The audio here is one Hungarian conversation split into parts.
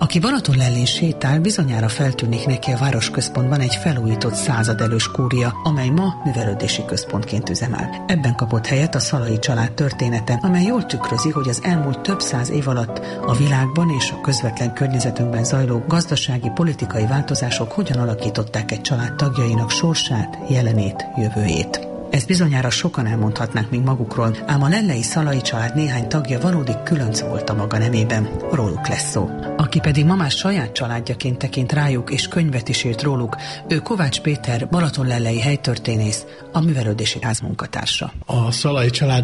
Aki Balatonlellén sétál, bizonyára feltűnik neki a városközpontban egy felújított századelős kúria, amely ma művelődési központként üzemel. Ebben kapott helyet a Szalai család története, amely jól tükrözi, hogy az elmúlt több száz év alatt a világban és a közvetlen környezetünkben zajló gazdasági, politikai változások hogyan alakították egy család tagjainak sorsát, jelenét, jövőjét. Ezt bizonyára sokan elmondhatnák még magukról, ám a lellei Szalai család néhány tagja valódi különc volt a maga nemében, róluk lesz szó. Aki pedig ma már saját családjaként tekint rájuk és könyvet is írt róluk, ő Kovács Péter, balatonlellei helytörténész, a művelődési ház munkatársa. A Szalai család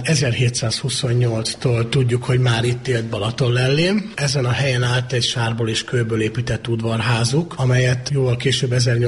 1728-tól tudjuk, hogy már itt élt Balatonlellén. Ezen a helyen állt egy sárból és kőből épített udvarházuk, amelyet jóval később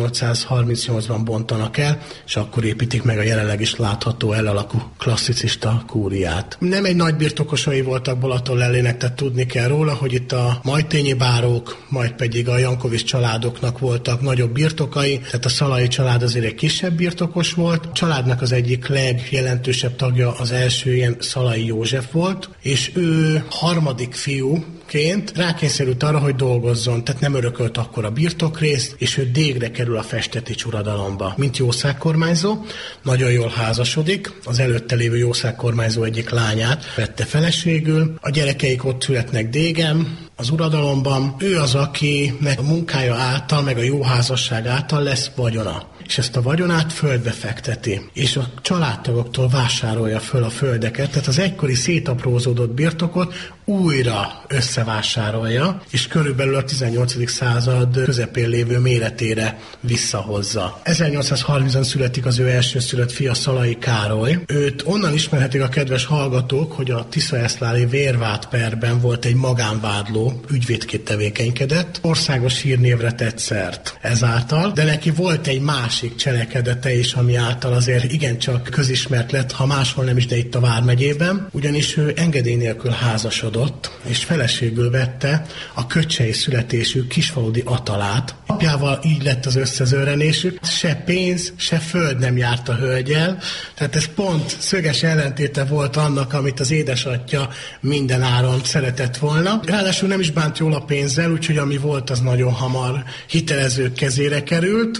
1838-ban bontanak el, és akkor építik meg a jelenleg is látható elalakú klasszicista kúriát. Nem egy nagy birtokosai voltak Balatonlellének, tehát tudni kell róla, hogy itt a majtényi bárók, majd pedig a Jankovics családoknak voltak nagyobb birtokai, tehát a Szalai család azért egy kisebb birtokos volt. A családnak az egyik legjelentősebb tagja az első ilyen Szalai József volt, és ő harmadik fiúként rákényszerült arra, hogy dolgozzon, tehát nem örökölt akkor a birtokrészt, és ő dégre kerül a Festetics uradalomba, mint jószágkormányzó. Nagyon jól házasodik, az előtte lévő jószágkormányzó egyik lányát vette feleségül, a gyerekeik ott születnek Dégem, az uradalomban. Ő az, akinek a munkája által, meg a jó házasság által lesz vagyona. És ezt a vagyonát földbe fekteti, és a családtagoktól vásárolja föl a földeket, tehát az egykori szétaprózódott birtokot újra összevásárolja, és körülbelül a 18. század közepén lévő méretére visszahozza. 1830-ban születik az ő elsőszülött fia, Szalai Károly. Őt onnan ismerhetik a kedves hallgatók, hogy a tiszaeszláli vérvád perben volt egy magánvádló, ügyvédként tevékenykedett, országos hírnévre tett szert ezáltal, de neki volt egy másik cselekedete is, ami által azért igencsak közismert lett, ha máshol nem is, de itt a Vármegyében, ugyanis ő engedély nélkül házasodott, és feleségül vette a köcsei születésű kisfaludi Atalát. Apjával így lett az összezőrenésük, se pénz, se föld nem járt a hölgyel, tehát ez pont szöges ellentéte volt annak, amit az édesatya minden áron szeretett volna. Ráadásul nem is bánt jól a pénzzel, úgyhogy ami volt, az nagyon hamar hitelezők kezére került.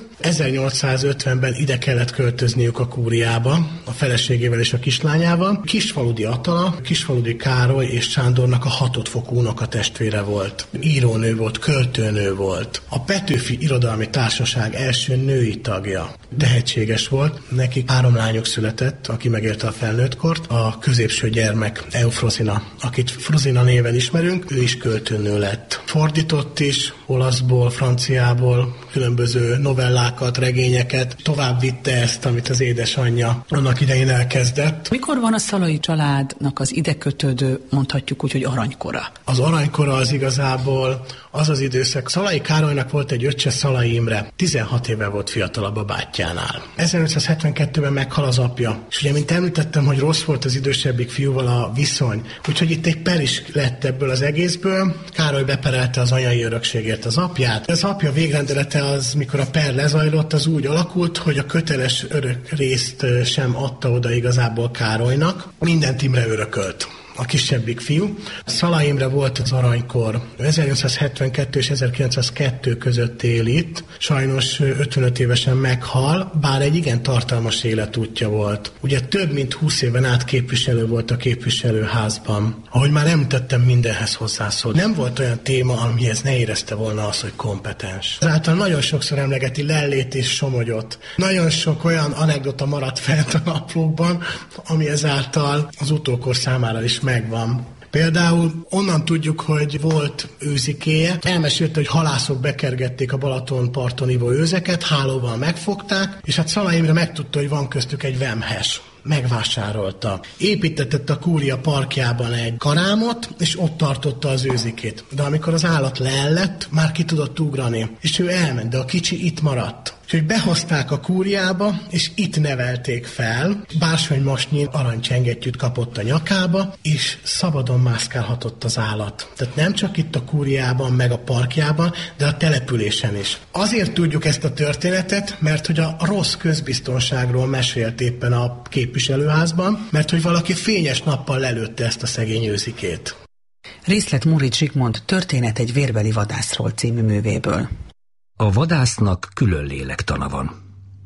1850-ben ide kellett költözniük a kúriába, a feleségével és a kislányával. Kisfaludi Atala, Kisfaludi Károly és Sándornak a hatodfokú unokatestvére volt. Írónő volt, költőnő volt. A Petőfi Irodalmi Társaság első női tagja. Tehetséges volt. Neki 3 lányok született, aki megérte a felnőttkort. A középső gyermek Eufrozina, akit Frozina néven ismerünk, ő is költőnő lett. Fordított is olaszból, franciából, különböző novellákat, regényeket, tovább vitte ezt, amit az édesanyja annak idején elkezdett. Mikor van a Szalai családnak az ide kötődő, mondhatjuk úgy, hogy aranykora? Az aranykora az igazából az az időszak. Szalai Károlynak volt egy öccse, Szalai Imre. 16 éve volt fiatalabb a bátyjánál. 1572-ben meghal az apja. És ugye, mint említettem, hogy rossz volt az idősebbik fiúval a viszony. Úgyhogy itt egy per is lett ebből az egészből. Károly beperelte az anyai örökségért az apját. Az apja végrendelete az, mikor a per lezajlott, az úgy alakult, hogy a köteles örök részt sem adta oda igazából Károlynak. Mindent Imre örökölt. A kisebbik fiú. Szalai Imre volt az aranykor. 1872 és 1902 között él itt. Sajnos 55 évesen meghal, bár egy igen tartalmas életútja volt. Ugye több mint 20 éven át képviselő volt a képviselőházban. Ahogy már említettem, mindenhez hozzászól. Nem volt olyan téma, amihez ne érezte volna az, hogy kompetens. Ezáltal nagyon sokszor emlegeti Lellét és Somogyot. Nagyon sok olyan anekdota maradt fent a naplókban, ami ezáltal az utókor számára is megvan. Például onnan tudjuk, hogy volt őzikéje. Elmesélte, hogy halászok bekergették a Balatonparton ivó őzeket, hálóval megfogták, és hát Szalai Imre megtudta, hogy van köztük egy vemhes. Megvásárolta. Építetett a kúria parkjában egy karámot, és ott tartotta az őzikét. De amikor az állat leellett, már ki tudott ugrani. És ő elment, de a kicsi itt maradt. Úgyhogy behozták a kúriába, és itt nevelték fel. Bársonymosnyi aranycsengettyűt kapott a nyakába, és szabadon mászkálhatott az állat. Tehát nem csak itt a kúriában, meg a parkjában, de a településen is. Azért tudjuk ezt a történetet, mert hogy a rossz közbiztonságról mesélt éppen a képviselőházban, mert hogy valaki fényes nappal lelőtte ezt a szegény őzikét. Részlet Móricz Zsigmond Történet egy vérbeli vadászról című művéből. A vadásznak külön lélektana van.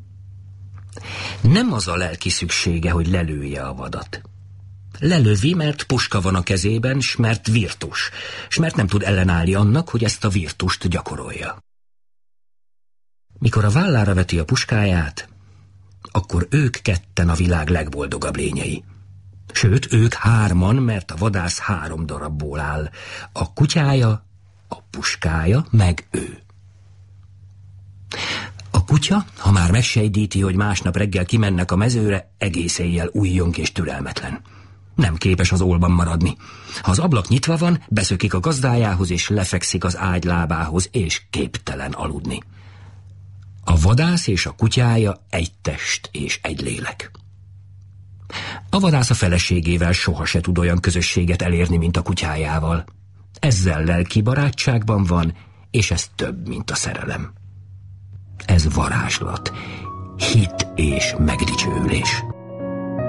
Nem az a lelki szüksége, hogy lelője a vadat. Lelövi, mert puska van a kezében, s mert virtus, s mert nem tud ellenállni annak, hogy ezt a virtust gyakorolja. Mikor a vállára veti a puskáját, akkor ők ketten a világ legboldogabb lényei. Sőt, ők 3, mert a vadász 3 darabból áll. A kutyája, a puskája, meg ő. A kutya, ha már megsejdíti, hogy másnap reggel kimennek a mezőre, egész éjjel újjong és türelmetlen. Nem képes az ólban maradni. Ha az ablak nyitva van, beszökik a gazdájához, és lefekszik az ágy lábához, és képtelen aludni. A vadász és a kutyája egy test és egy lélek. A vadász a feleségével soha se tud olyan közösséget elérni, mint a kutyájával. Ezzel lelki barátságban van, és ez több, mint a szerelem. Ez varázslat, hit és megdicsőülés.